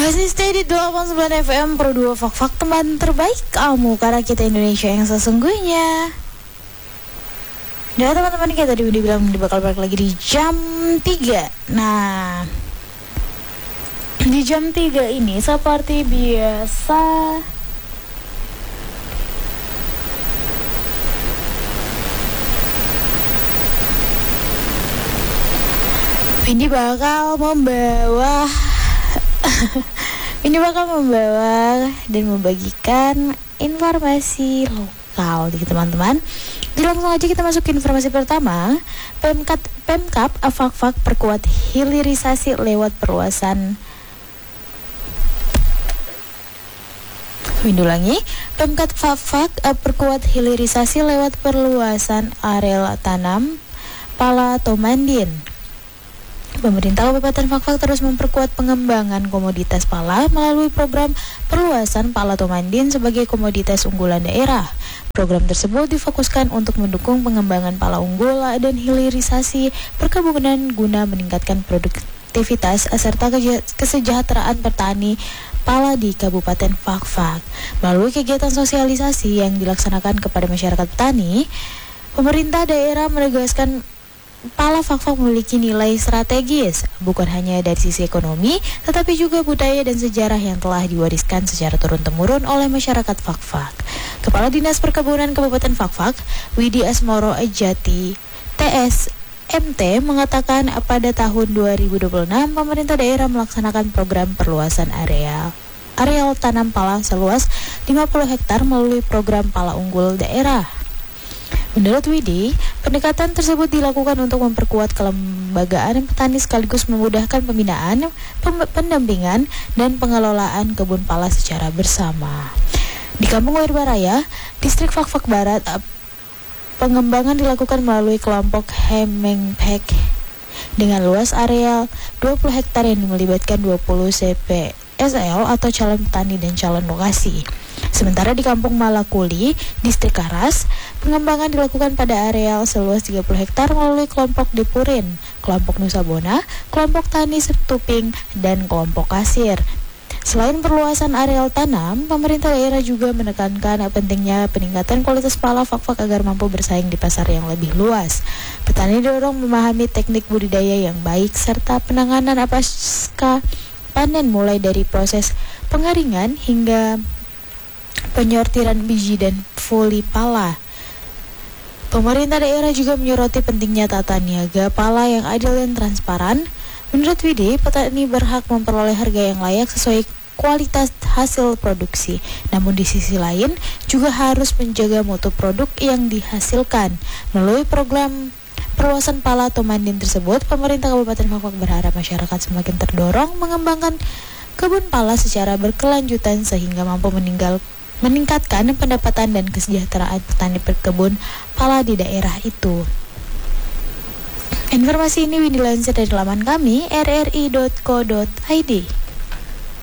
Masih stay di 89 FM Pro 2 Fak-Fak, teman terbaik kamu, karena kita Indonesia yang sesungguhnya. Dan teman-teman, kita tadi udah bilang bakal balik lagi di jam 3. Nah, di jam 3 ini seperti biasa Ini bakal membawa dan membagikan informasi lokal nih teman-teman. Jadi langsung aja kita masuk ke informasi pertama. Pemkap Fak-Fak perkuat hilirisasi lewat perluasan. Pemkap Fak-Fak perkuat hilirisasi lewat perluasan areal tanam pala Tomandin. Pemerintah Kabupaten Fak-Fak terus memperkuat pengembangan komoditas pala melalui program perluasan pala Tomandin sebagai komoditas unggulan daerah. Program tersebut difokuskan untuk mendukung pengembangan pala unggul dan hilirisasi perkebunan guna meningkatkan produktivitas serta kesejahteraan petani pala di Kabupaten Fak-Fak. Melalui kegiatan sosialisasi yang dilaksanakan kepada masyarakat petani, pemerintah daerah menegaskan pala Fak-Fak memiliki nilai strategis, bukan hanya dari sisi ekonomi, tetapi juga budaya dan sejarah yang telah diwariskan secara turun-temurun oleh masyarakat Fak-Fak. Kepala Dinas Perkebunan Kabupaten Fak-Fak, Widi Asmoro Ajati, TSMT, mengatakan pada tahun 2026, pemerintah daerah melaksanakan program perluasan areal tanam pala seluas 50 hektar melalui program pala unggul daerah. Menurut Widi, pendekatan tersebut dilakukan untuk memperkuat kelembagaan petani sekaligus memudahkan pembinaan, pendampingan, dan pengelolaan kebun pala secara bersama. Di Kampung Wirbaraya, Distrik Fak-Fak Barat, pengembangan dilakukan melalui kelompok Hemengpek dengan luas areal 20 hektar yang melibatkan 20 CPSL atau calon petani dan calon lokasi. Sementara di Kampung Malakuli, Distrik Karas, pengembangan dilakukan pada areal seluas 30 hektar melalui kelompok Depurin, kelompok Nusabona, kelompok Tani Setuping, dan kelompok Kasir. Selain perluasan areal tanam, pemerintah daerah juga menekankan pentingnya peningkatan kualitas pala Fak-Fak agar mampu bersaing di pasar yang lebih luas. Petani didorong memahami teknik budidaya yang baik serta penanganan pasca panen mulai dari proses pengeringan hingga penyortiran biji dan foli pala. Pemerintah daerah juga menyoroti pentingnya tata niaga pala yang adil dan transparan. Menurut Widi, petani berhak memperoleh harga yang layak sesuai kualitas hasil produksi. Namun di sisi lain juga harus menjaga mutu produk yang dihasilkan. Melalui program perluasan pala Tomandin tersebut, pemerintah Kabupaten Fak-Fak berharap masyarakat semakin terdorong mengembangkan kebun pala secara berkelanjutan sehingga mampu meningkatkan pendapatan dan kesejahteraan petani berkebun pala di daerah itu. Informasi ini dilansir dari laman kami rri.co.id.